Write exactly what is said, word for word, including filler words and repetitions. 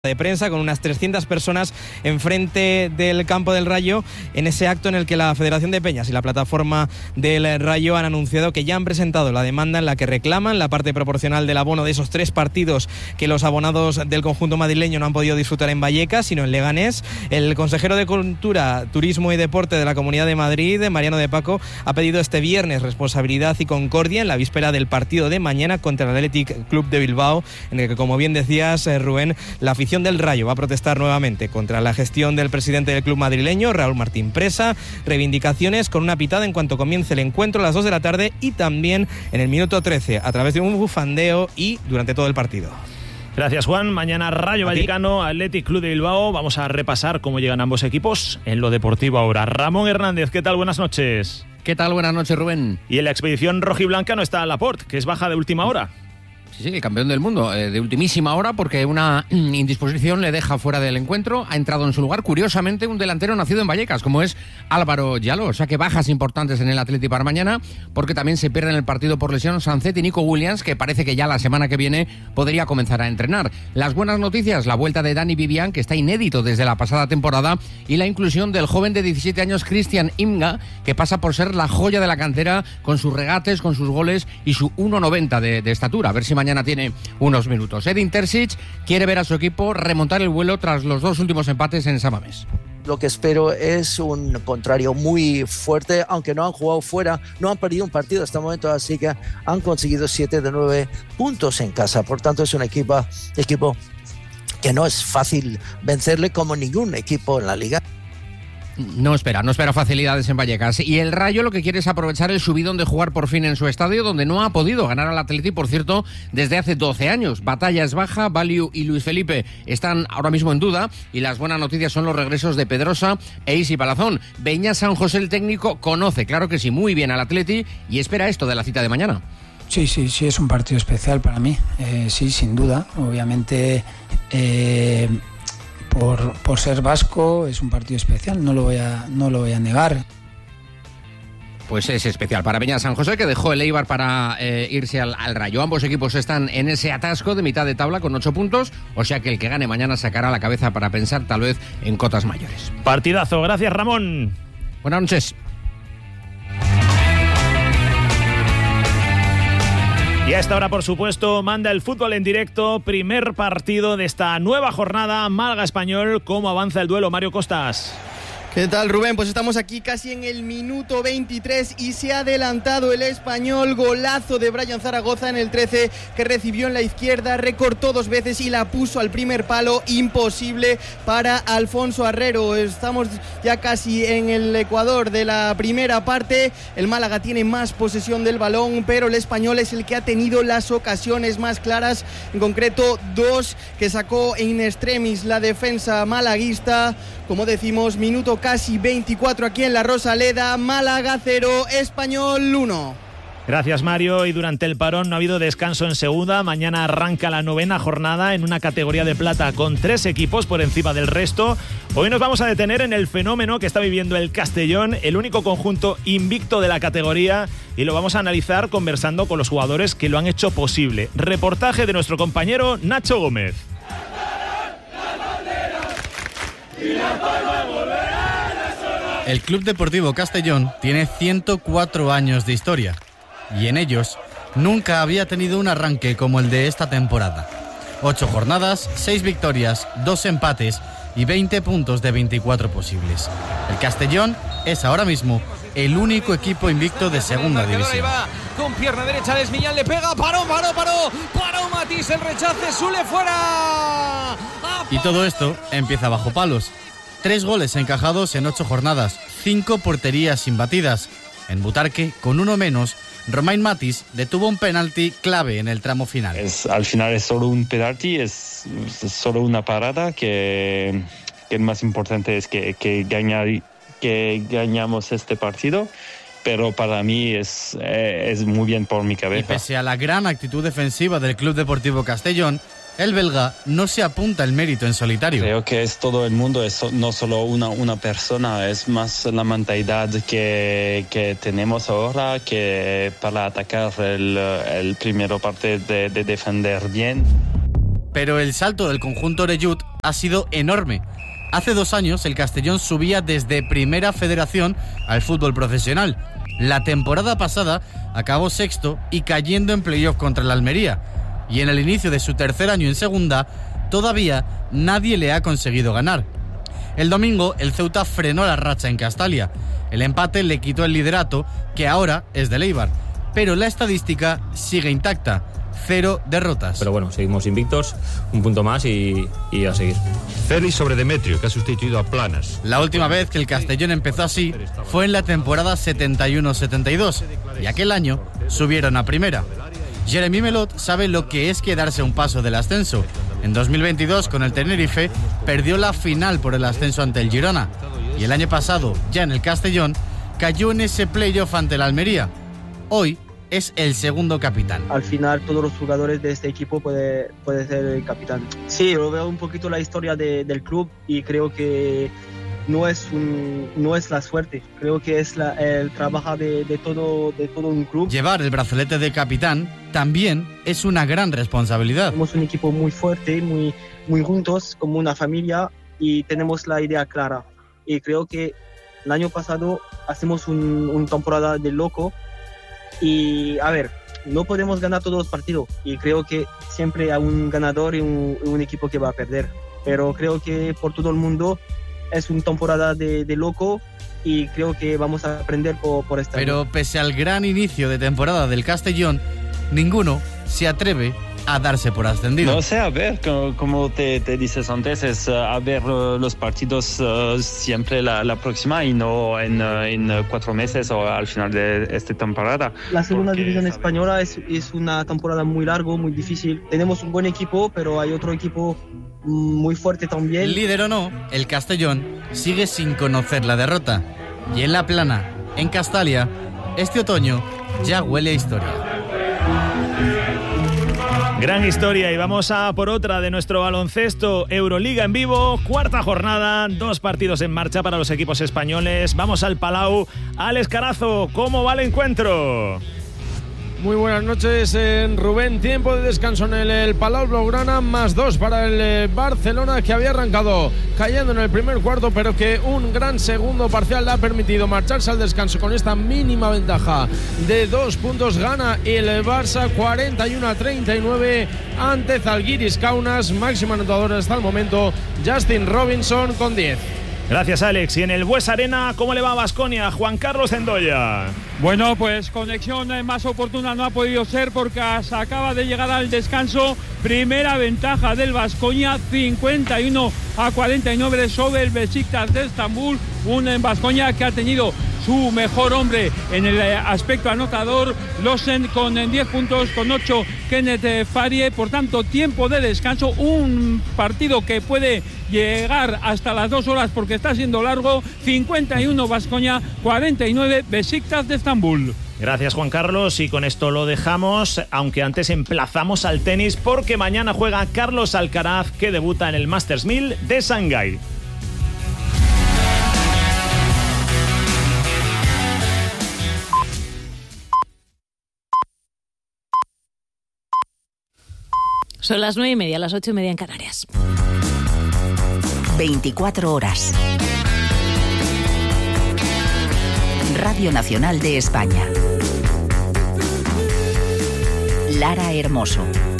de prensa con unas trescientas personas enfrente del campo del Rayo, en ese acto en el que la Federación de Peñas y la plataforma del Rayo han anunciado que ya han presentado la demanda en la que reclaman la parte proporcional del abono de esos tres partidos que los abonados del conjunto madrileño no han podido disfrutar en Vallecas, sino en Leganés. El consejero de Cultura, Turismo y Deporte de la Comunidad de Madrid, Mariano de Paco, ha pedido este viernes responsabilidad y concordia en la víspera del partido de mañana contra el Athletic Club de Bilbao, en el que, como bien decías, Rubén, la afición del Rayo va a protestar nuevamente contra la gestión del presidente del club madrileño, Raúl Martín Presa, reivindicaciones con una pitada en cuanto comience el encuentro a las dos de la tarde y también en el minuto trece a través de un bufandeo y durante todo el partido. Gracias, Juan. Mañana Rayo Vallecano, Athletic Club de Bilbao. Vamos a repasar cómo llegan ambos equipos en lo deportivo ahora. Ramón Hernández, ¿qué tal? Buenas noches. ¿Qué tal? Buenas noches, Rubén. Y en la expedición rojiblanca no está Laporte, que es baja de última hora. Sí, sí, el campeón del mundo, eh, de ultimísima hora, porque una indisposición le deja fuera del encuentro. Ha entrado en su lugar, curiosamente, un delantero nacido en Vallecas, como es Álvaro Yaló. O sea que bajas importantes en el Athletic para mañana, porque también se pierde en el partido por lesión Sancet y Nico Williams, que parece que ya la semana que viene podría comenzar a entrenar. Las buenas noticias, la vuelta de Dani Vivian, que está inédito desde la pasada temporada, y la inclusión del joven de diecisiete años, Cristian Imga, que pasa por ser la joya de la cantera con sus regates, con sus goles y su uno noventa de, de estatura. A ver si mañana tiene unos minutos. Edin Terzic quiere ver a su equipo remontar el vuelo tras los dos últimos empates en San Mamés. Lo que espero es un contrario muy fuerte, aunque no han jugado fuera, no han perdido un partido hasta el momento, así que han conseguido siete de nueve puntos en casa. Por tanto, es un equipo, equipo que no es fácil vencerle, como ningún equipo en la liga. No espera, no espera facilidades en Vallecas. Y el Rayo lo que quiere es aprovechar el subidón de jugar por fin en su estadio, donde no ha podido ganar al Athletic, por cierto, desde hace doce años. Batalla es baja, Valiu y Luis Felipe están ahora mismo en duda, y las buenas noticias son los regresos de Pedrosa e Isi Palazón. Beñat San José, el técnico, conoce, claro que sí, muy bien al Athletic y espera esto de la cita de mañana. Sí, sí, sí, es un partido especial para mí, eh, sí, sin duda. Obviamente... Eh... Por, por ser vasco es un partido especial, no lo voy a, no lo voy a negar. Pues es especial para Beñat San José, que dejó el Eibar para eh, irse al, al Rayo. Ambos equipos están en ese atasco de mitad de tabla con ocho puntos, o sea que el que gane mañana sacará la cabeza para pensar tal vez en cotas mayores. Partidazo, gracias, Ramón. Buenas noches. Y a esta hora, por supuesto, manda el fútbol en directo. Primer partido de esta nueva jornada, Málaga-Español. ¿Cómo avanza el duelo, Mario Costas? ¿Qué tal, Rubén? Pues estamos aquí casi en el minuto veintitrés y se ha adelantado el Español. Golazo de Brian Zaragoza en el trece, que recibió en la izquierda, recortó dos veces y la puso al primer palo. Imposible para Alfonso Arrero. Estamos ya casi en el ecuador de la primera parte. El Málaga tiene más posesión del balón, pero el Español es el que ha tenido las ocasiones más claras. En concreto, dos que sacó in extremis la defensa malaguista. Como decimos, minuto casi veinticuatro aquí en la Rosaleda. Málaga cero, Español uno. Gracias, Mario. Y durante el parón no ha habido descanso en segunda. Mañana arranca la novena jornada en una categoría de plata con tres equipos por encima del resto. Hoy nos vamos a detener en el fenómeno que está viviendo el Castellón, el único conjunto invicto de la categoría, y lo vamos a analizar conversando con los jugadores que lo han hecho posible. Reportaje de nuestro compañero Nacho Gómez. El Club Deportivo Castellón tiene ciento cuatro años de historia y en ellos nunca había tenido un arranque como el de esta temporada. Ocho jornadas, seis victorias, dos empates y veinte puntos de veinticuatro posibles. El Castellón es ahora mismo el único equipo invicto de segunda división. Con pierna derecha Desmillán le pega, paró, paró, paró, paró Matís, el rechace, Sule fuera. Y todo esto empieza bajo palos. Tres goles encajados en ocho jornadas, cinco porterías imbatidas. En Butarque, con uno menos, Romain Matís detuvo un penalti clave en el tramo final. Es, al final es solo un penalti, es, es solo una parada, que, que el más importante es que, que, ganar, que ganamos este partido. Pero para mí es, eh, es muy bien por mi cabeza. Y pese a la gran actitud defensiva del Club Deportivo Castellón, el belga no se apunta el mérito en solitario. Creo que es todo el mundo, es no solo una, una persona, es más la mentalidad que, que tenemos ahora, que para atacar el, el primero parte de, de defender bien. pero el salto del conjunto Orellut ha sido enorme. Hace dos años el Castellón subía desde Primera Federación al fútbol profesional. La temporada pasada acabó sexto y cayendo en playoff contra el Almería. Y en el inicio de su tercer año en segunda, todavía nadie le ha conseguido ganar. El domingo el Ceuta frenó la racha en Castalia. El empate le quitó el liderato, que ahora es del Eibar. Pero la estadística sigue intacta. Cero derrotas. Pero bueno, seguimos invictos, un punto más y, y a seguir. Félix sobre Demetrio, que ha sustituido a Planas. La última vez que el Castellón empezó así fue en la temporada setenta y uno setenta y dos, y aquel año subieron a primera. Jeremy Melot sabe lo que es quedarse a un paso del ascenso. En dos mil veintidós, con el Tenerife, perdió la final por el ascenso ante el Girona. Y el año pasado, ya en el Castellón, cayó en ese playoff ante el Almería. Hoy es el segundo capitán. Al final todos los jugadores de este equipo puede, puede ser el capitán. Sí, lo veo un poquito la historia de, del club y creo que no es, un, no es la suerte, creo que es la, el trabajo de, de, todo, de todo un club. Llevar el brazalete de capitán también es una gran responsabilidad. Somos un equipo muy fuerte, muy, muy juntos, como una familia, y tenemos la idea clara. Y creo que el año pasado hacemos un, una temporada de loco. Y a ver, no podemos ganar todos los partidos y creo que siempre hay un ganador y un, un equipo que va a perder. Pero creo que por todo el mundo es una temporada de, de loco y creo que vamos a aprender por, por esta. Pero pese al gran inicio de temporada del Castellón, ninguno se atreve a darse por ascendido. No sé, a ver, como, como te, te dices antes, es uh, a ver uh, los partidos uh, siempre la, la próxima y no en, uh, en cuatro meses o al final de esta temporada. La segunda división española es, es una temporada muy larga, muy difícil. Tenemos un buen equipo, pero hay otro equipo muy fuerte también. Líder o no, el Castellón sigue sin conocer la derrota. Y en La Plana, en Castalia, este otoño ya huele a historia. Gran historia, y vamos a por otra de nuestro baloncesto. Euroliga en vivo, cuarta jornada, dos partidos en marcha para los equipos españoles. Vamos al Palau. Alex Carazo, ¿cómo va el encuentro? Muy buenas noches, en Rubén. Tiempo de descanso en el, el Palau Blaugrana, más dos para el eh, Barcelona, que había arrancado cayendo en el primer cuarto, pero que un gran segundo parcial le ha permitido marcharse al descanso con esta mínima ventaja de dos puntos. Gana el Barça cuarenta y uno a treinta y nueve ante Zalgiris Kaunas. Máximo anotador hasta el momento, Justin Robinson, con diez. Gracias, Alex. Y en el Bues Arena, ¿cómo le va a Baskonia? Juan Carlos Endoya. Bueno, pues conexión más oportuna no ha podido ser porque se acaba de llegar al descanso. Primera ventaja del Baskonia, cincuenta y uno a cuarenta y nueve sobre el Besiktas de Estambul. Un Baskonia que ha tenido su mejor hombre en el aspecto anotador, Losen, con diez puntos, con ocho Kenneth Farie. Por tanto, tiempo de descanso, un partido que puede llegar hasta las dos horas porque está siendo largo. Cincuenta y uno Baskonia, cuarenta y nueve Besiktas de Estambul. Gracias, Juan Carlos, y con esto lo dejamos, aunque antes emplazamos al tenis porque mañana juega Carlos Alcaraz, que debuta en el Masters mil de Shanghái. Son las nueve y media, las ocho y media en Canarias. veinticuatro horas. Radio Nacional de España. Lara Hermoso.